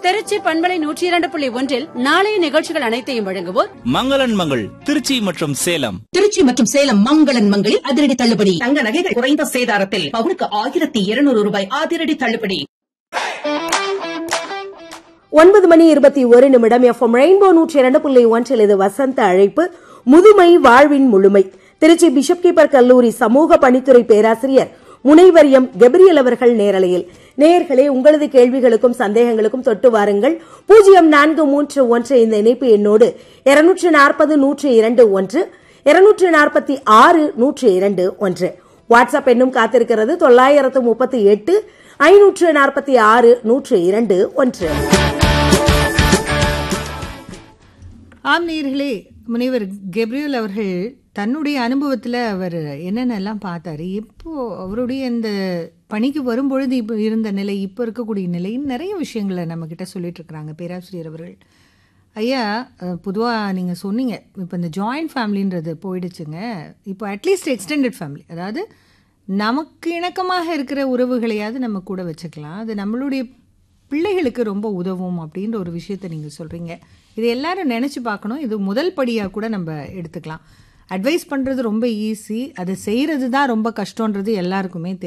திருச்சி பண்பலை 102.1 நாளைய நிகழ்ச்சிகள் அனைத்தையும் வழங்குவோர் மங்களன் மங்கள் திருச்சி மற்றும் சேலம். திருச்சி மற்றும் சேலம் மங்களன் மங்களில் அதிரடி தள்ளுபடி. தங்க நகைகள் குறைந்த சேதாரத்தில் பவுனுக்கு 1200 ரூபாய் அதிரடி தள்ளுபடி. 9:21 எஃப்எம் ரெயின்போ 102.1 இது வசந்த அழைப்பு. முதுமை வாழ்வின் முழுமை. திருச்சி பிஷப் கீப்பர் கல்லூரி சமூக பணித்துறை பேராசிரியர் முனைவர் எம் கெப்ரியல் அவர்கள் நேரலையில். நேயர்களே, உங்களது கேள்விகளுக்கும் சந்தேகங்களுக்கும் தொட்டு வாருங்கள். 0431 இந்த இணைப்பு எண்ணோடு 240-102-1 246-102-1 வாட்ஸ்அப் எண்ணும் காத்திருக்கிறது 938-546-102-1. ஆம் நேயர்களே, முனைவர் கெப்ரியல் அவர்கள் தன்னுடைய அனுபவத்தில் அவர் என்னென்னலாம் பார்த்தாரு, இப்போ அவருடைய இந்த பணிக்கு வரும்பொழுது இப்போ இருந்த நிலை, இப்போ இருக்கக்கூடிய நிலைன்னு நிறைய விஷயங்களை நம்மக்கிட்ட சொல்லிட்டு இருக்கிறாங்க பேராசிரியர் அவர்கள். ஐயா, பொதுவாக நீங்கள் சொன்னீங்க இப்போ இந்த ஜாயிண்ட் ஃபேமிலின்றது போயிடுச்சுங்க. இப்போ அட்லீஸ்ட் எக்ஸ்டெண்டட் ஃபேமிலி, அதாவது நமக்கு இணக்கமாக இருக்கிற உறவுகளையாவது நம்ம கூட வச்சுக்கலாம், அது நம்மளுடைய பிள்ளைகளுக்கு ரொம்ப உதவும் அப்படின்ற ஒரு விஷயத்தை நீங்கள் சொல்கிறீங்க. இது எல்லாரும் நினச்சி பார்க்கணும். இது முதல் படியாக கூட நம்ம எடுத்துக்கலாம். அட்வைஸ் பண்ணுறது ரொம்ப ஈஸி, அதை செய்கிறது தான் ரொம்ப கஷ்டன்றது எல்லாருக்குமே தெரியும்.